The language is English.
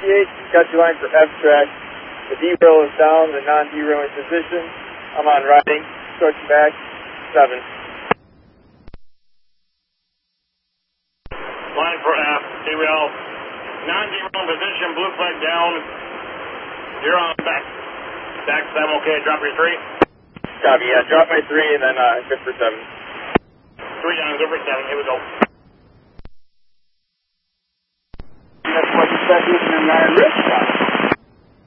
got your line for F-track. The derail is down, the non-derailing position. I'm on riding, instruction back, 7. Line for F, derail, non-derailing position, blue flag down. You're on back. Back 7, okay, drop your 3. Copy, yeah, drop my 3 and then good for 7. 3 down, good for 7, here we go. That's what the specialist in Ryan Rich got.